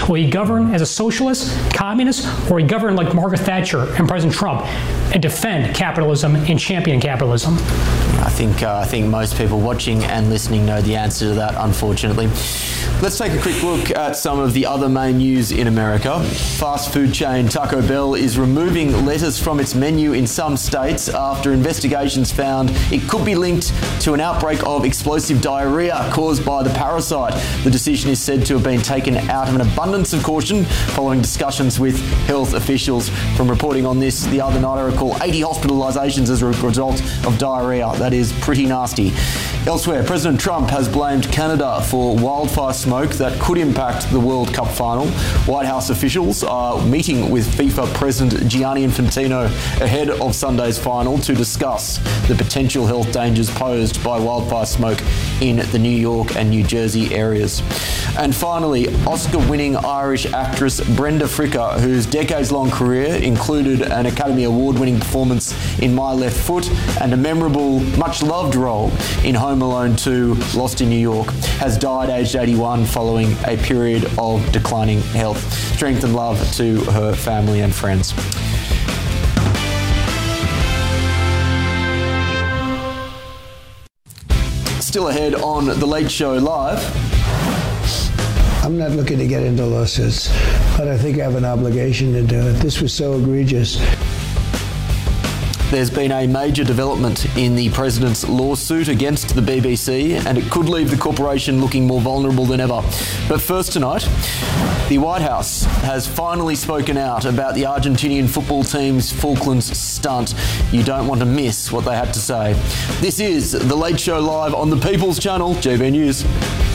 Will he govern as a socialist, communist, or will he govern like Margaret Thatcher and President Trump and defend capitalism and champion capitalism? I think most people watching and listening know the answer to that, unfortunately. Let's take a quick look at some of the other main news in America. Fast food chain Taco Bell is removing lettuce from its menu in some states after investigations found it could be linked to an outbreak of explosive diarrhea caused by the parasite. The decision is said to have been taken out of an abundance of caution following discussions with health officials. From reporting on this the other night, I recall 80 hospitalisations as a result of diarrhea. That is pretty nasty. Elsewhere, President Trump has blamed Canada for wildfire smoke that could impact the World Cup final. White House officials are meeting with FIFA President Gianni Infantino ahead of Sunday's final to discuss the potential health dangers posed by wildfire smoke in the New York and New Jersey areas. And finally, Oscar-winning Irish actress Brenda Fricker, whose decades-long career included an Academy Award-winning performance in My Left Foot and a memorable, much-loved role in Home Alone 2, Lost in New York, has died aged 81 following a period of declining health. Strength and love to her family and friends. Still ahead on The Late Show Live. I'm not looking to get into lawsuits, but I think I have an obligation to do it. This was so egregious. There's been a major development in the president's lawsuit against the BBC, and it could leave the corporation looking more vulnerable than ever. But first tonight, the White House has finally spoken out about the Argentinian football team's Falklands stunt. You don't want to miss what they had to say. This is The Late Show Live on the People's Channel, GB News.